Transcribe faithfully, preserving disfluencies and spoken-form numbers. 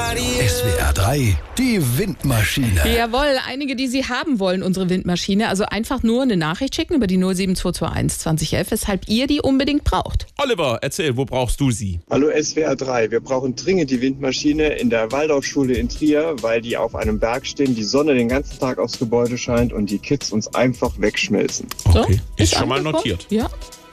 S W R drei, die Windmaschine. Jawohl, einige, die Sie haben wollen, unsere Windmaschine. Also einfach nur eine Nachricht schicken über die null sieben zwei zwei eins zwanzig elf, weshalb ihr die unbedingt braucht. Oliver, erzähl, wo brauchst du sie? Hallo S W R drei, wir brauchen dringend die Windmaschine in der Waldorfschule in Trier, weil die auf einem Berg stehen, die Sonne den ganzen Tag aufs Gebäude scheint und die Kids uns einfach wegschmelzen. Okay, So, ist schon mal angekommen? notiert. Ja,